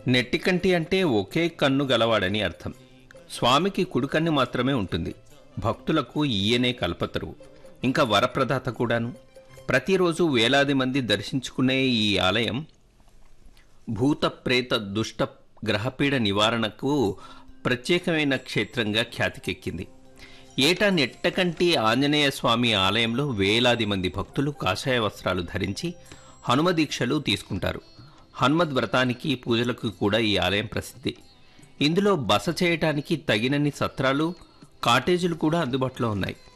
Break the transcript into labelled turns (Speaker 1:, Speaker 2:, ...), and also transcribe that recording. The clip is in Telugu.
Speaker 1: నెట్టికంటి అంటే ఒకే కన్ను గలవాడని అర్థం. స్వామికి కుడికన్ను మాత్రమే ఉంటుంది. భక్తులకు ఈయనే కల్పతరువు, ఇంకా వరప్రదాత కూడాను. ప్రతిరోజు వేలాది మంది దర్శించుకునే ఈ ఆలయం భూత ప్రేత దుష్ట గ్రహపీడ నివారణకు ప్రత్యేకమైన క్షేత్రంగా ఖ్యాతికెక్కింది. ఏటా నెట్టకంటి ఆంజనేయ స్వామి ఆలయంలో వేలాది మంది భక్తులు కాషాయ వస్త్రాలు ధరించి హనుమదీక్షలు తీసుకుంటారు. హనుమద్ వ్రతానికి పూజలకు కూడా ఈ ఆలయం ప్రసిద్ధి. ఇందులో బస చేయటానికి తగినన్ని సత్రాలు, కాటేజీలు కూడా అందుబాటులో ఉన్నాయి.